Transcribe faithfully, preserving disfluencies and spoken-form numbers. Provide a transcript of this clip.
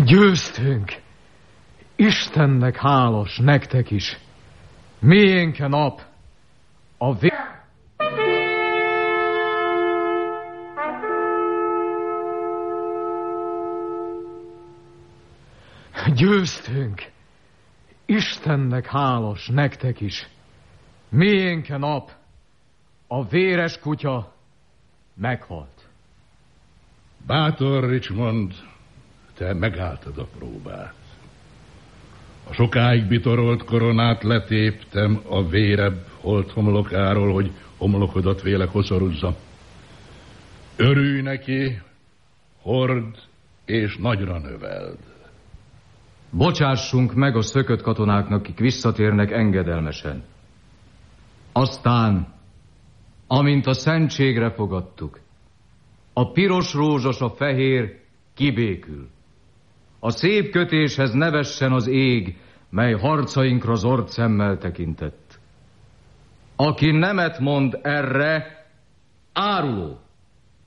Győztünk! Istennek hálas, nektek is! Miénk a nap! A vé... Győztünk! Istennek hálas, nektek is! Miénk a nap! A véres kutya meghalt. Bátor Richmond, te megálltad a próbát. A sokáig bitorolt koronát letéptem a vérebb holt homlokáról, hogy homlokodat véle koszorúzza. Örülj neki, hord és nagyra növeld. Bocsássunk meg a szökött katonáknak, akik visszatérnek engedelmesen. Aztán, amint a szentségre fogadtuk, a piros rózsas, a fehér kibékül. A szép kötéshez nevessen az ég, mely harcainkra zord szemmel tekintett. Aki nemet mond erre, áruló.